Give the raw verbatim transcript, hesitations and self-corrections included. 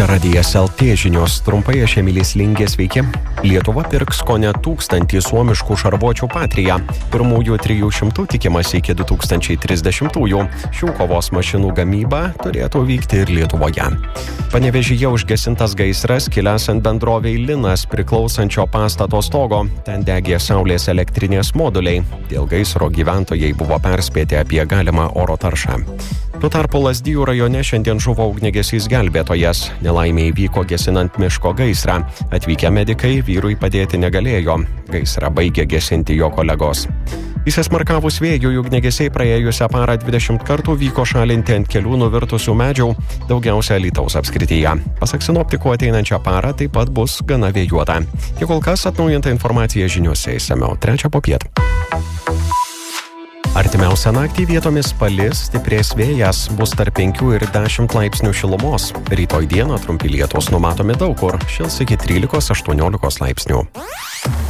Čia Radijas L T žinios, trumpai aš Emilis Lingė, sveiki. Lietuva pirks kone tūkstantį suomiškų šarvuočių Patria. Pirmųjų trijų šimtų tikimasi iki du tūkstančiai trisdešimtųjų. Šių kovos mašinų gamyba turėtų vykti ir Lietuvoje. Panevėžyje užgesintas gaisras kilęs ant bendrovei Linas priklausančio pastato stogo. Ten degė saulės elektrinės moduliai. Dėl gaisro gyventojai buvo perspėti apie galimą oro taršą. Tuo tarpu Lazdijų rajone šiandien žuvo ugniagesys gelbėtojas. Nelaimė įvyko gesinant miško gaisrą. Atvykę medikai vyrui padėti negalėjo. Gaisrą baigė gesinti jo kolegos. Įsismarkavus vėjui, ugniagesiai praėjusią parą dvidešimt kartų vyko šalinti ant kelių nuvirtusių medžių, daugiausia Alytaus apskrityje. Pasak sinoptikų, ateinančią parą taip pat bus gana vėjuota. Tiek kol kas, atnaujinta informacija žiniuose išsamiau trečią popiet. Artimiausią naktį vietomis palis, stiprės vėjas, bus tarp penkių ir dešimt laipsnių šilumos. Rytoj dieną trumpi lietūs numatomi daug kur, šils iki trylikos aštuoniolikos laipsnių.